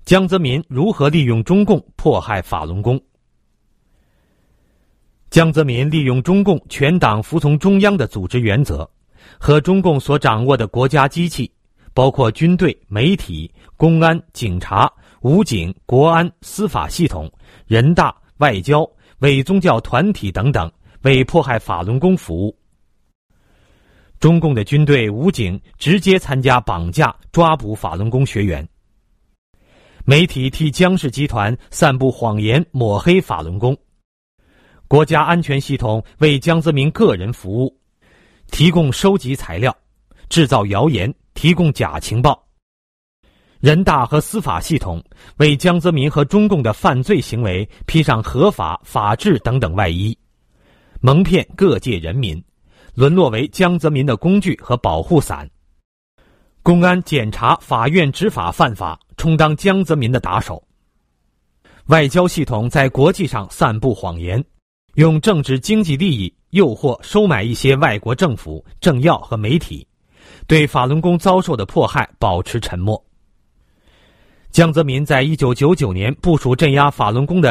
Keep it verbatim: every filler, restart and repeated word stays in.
江泽民如何利用中共迫害法轮功？江泽民利用中共全党服从中央的组织原则，和中共所掌握的国家机器，包括军队、媒体、公安、警察、武警、国安、司法系统、人大、外交、伪宗教团体等等，为迫害法轮功服务。中共的军队、武警直接参加绑架、抓捕法轮功学员。媒体替江氏集团散布谎言，抹黑法轮功。国家安全系统为江泽民个人服务，提供收集材料，制造谣言，提供假情报。人大和司法系统为江泽民和中共的犯罪行为披上合法、法治等等外衣，蒙骗各界人民，沦落为江泽民的工具和保护伞。公安、检察、法院执法犯法，充当江泽民的打手。外交系统在国际上散布谎言，用政治经济利益诱惑收买一些外国政府、政要和媒体，对法轮功遭受的迫害保持沉默。江泽民在一九九九年部署镇压法轮功的